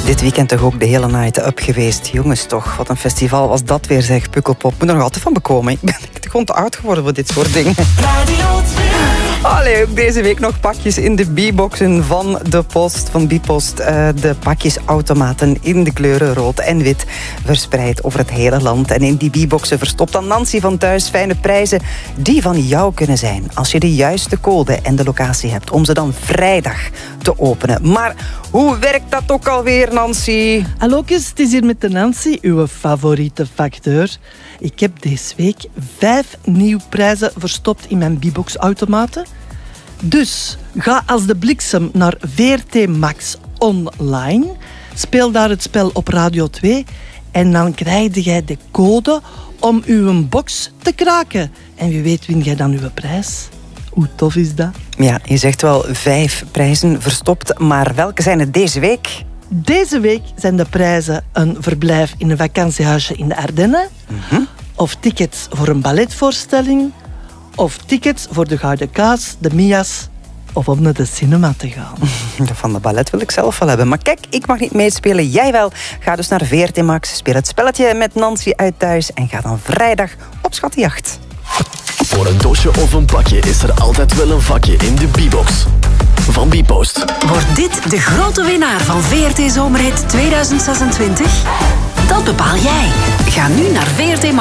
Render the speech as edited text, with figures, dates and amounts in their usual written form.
Dit weekend toch ook de hele night up geweest. Jongens toch, wat een festival was dat weer, zeg. Pukkelpop. Ik moet er nog altijd van bekomen. Ik ben gewoon te oud geworden voor dit soort dingen. Allee, ook deze week nog pakjes in de B-boxen van de post, van Bipost. De pakjesautomaten in de kleuren rood en wit, verspreid over het hele land. En in die B-boxen verstopt dan Nancy van Thuis fijne prijzen die van jou kunnen zijn. Als je de juiste code en de locatie hebt om ze dan vrijdag te openen. Maar hoe werkt dat ook alweer, Nancy? Hallootjes, het is hier met de Nancy, uw favoriete facteur. Ik heb deze week 5 nieuwe prijzen verstopt in mijn B-box-automaten. Dus ga als de bliksem naar VRT Max online. Speel daar het spel op Radio 2. En dan krijg jij de code om uw box te kraken. En wie weet win jij dan uw prijs. Hoe tof is dat? Ja, je zegt wel 5 prijzen verstopt. Maar welke zijn het deze week? Deze week zijn de prijzen een verblijf in een vakantiehuisje in de Ardennen. Of tickets voor een balletvoorstelling. Of tickets voor de Gouden Kaas, de Mia's. Of om naar de cinema te gaan. Van de ballet wil ik zelf wel hebben. Maar kijk, ik mag niet meespelen, jij wel. Ga dus naar VRT Max, speel het spelletje met Nancy uit Thuis. En ga dan vrijdag op schattenjacht. Voor een doosje of een pakje is er altijd wel een vakje in de B-box van Bipost. Wordt dit de grote winnaar van VRT Zomerhit 2026? Dat bepaal jij. Ga nu naar VRT